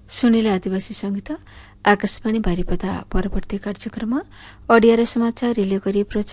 ଶୁଣିଲେ ଆଦିବାସୀ ସଙ୍ଗୀତ ଆକାଶବାଣୀ ବାରିପଦା। ପରବର୍ତ୍ତୀ କାର୍ଯ୍ୟକ୍ରମ ଓଡ଼ିଆରେ ସମାଚାର ରିଲେ କରି